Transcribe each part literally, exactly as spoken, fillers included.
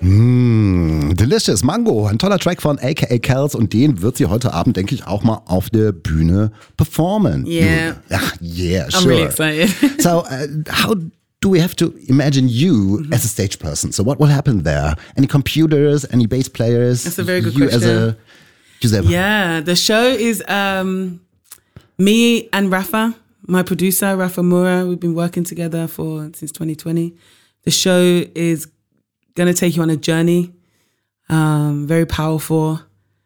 Mm, delicious, Mango, ein toller Track von A K A Kells und den wird sie heute Abend, denke ich, auch mal auf der Bühne performen. Yeah. Ach, yeah, sure. I'm really excited. So, uh, how do we have to imagine you mm-hmm. as a stage person? So what will happen there? Any computers, any bass players? That's a very good you question. As a, Giuseppe? Yeah, the show is um, me and Rafa, my producer, Rafa Moura. We've been working together for since twenty twenty. The show is going to take you on a journey, um, very powerful,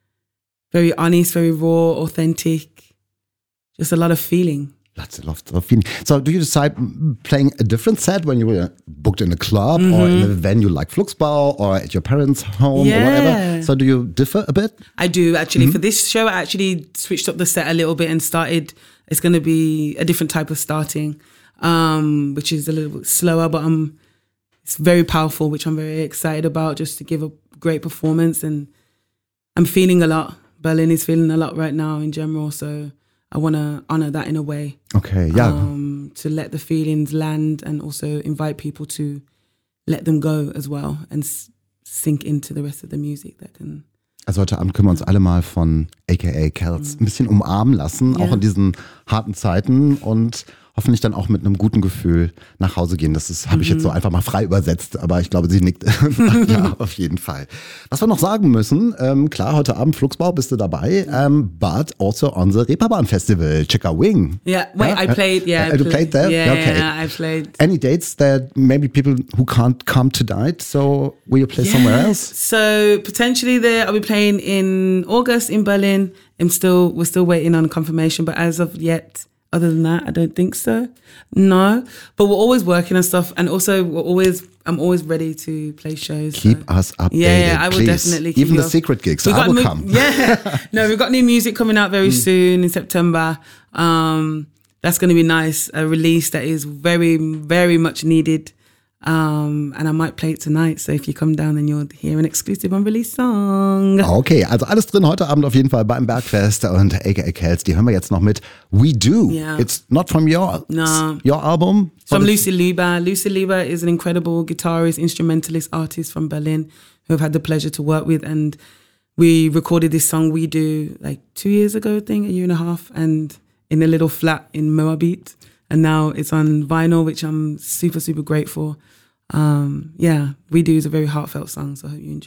very honest, very raw, authentic, just a lot of feeling. Lots and lots of feeling. So do you decide playing a different set when you were booked in a club mm-hmm. or in a venue like Fluxbau or at your parents' home yeah. or whatever? So do you differ a bit? I do, actually. Mm-hmm. For this show, I actually switched up the set a little bit and started, it's going to be a different type of starting, um, which is a little bit slower, but I'm, it's very powerful, which I'm very excited about, just to give a great performance. And I'm feeling a lot. Berlin is feeling a lot right now in general, so I want to honor that in a way. Okay, yeah. Um, to let the feelings land and also invite people to let them go as well and s- sink into the rest of the music that can. Also heute Abend können wir uns alle mal von A K A Kells ein bisschen umarmen lassen, yeah. auch in diesen harten Zeiten und hoffentlich dann auch mit einem guten Gefühl nach Hause gehen. Das ist, habe ich jetzt so einfach mal frei übersetzt, aber ich glaube, sie nickt. Ja, auf jeden Fall. Was wir noch sagen müssen, ähm, klar, heute Abend Fluxbau bist du dabei, um, but also on the Reeperbahn Festival, Chica Wing. Yeah, wait, yeah? I played, yeah. Uh, I you played there? Yeah, okay. yeah, I played. Any dates that maybe people who can't come tonight, so will you play yeah. somewhere else? So potentially there, I'll be playing in August in Berlin. I'm still, we're still waiting on confirmation, but as of yet, other than that, I don't think so. No, but we're always working on stuff, and also we're always. I'm always ready to play shows. Keep so. us updated, yeah, yeah, I will please. definitely. Keep Even the off. secret gigs, we've I will mu- come. Yeah, no, we've got new music coming out very mm. soon in September. Um, that's going to be nice. A release that is very, very much needed. Um, and I might play it tonight, so if you come down, then you'll hear an exclusive unreleased song. Okay, also alles drin heute Abend auf jeden Fall beim Bergfest und A K A Kells, die hören wir jetzt noch mit We Do. Yeah. It's not from your, no. your album? It's from Lucy Lieber. Lucy Lieber is an incredible guitarist, instrumentalist, artist from Berlin who I've had the pleasure to work with, and we recorded this song We Do like two years ago, I think, a year and a half, and in a little flat in Moabit. And now it's on vinyl, which I'm super, super grateful. Um, yeah, We Do is a very heartfelt song, so I hope you enjoy.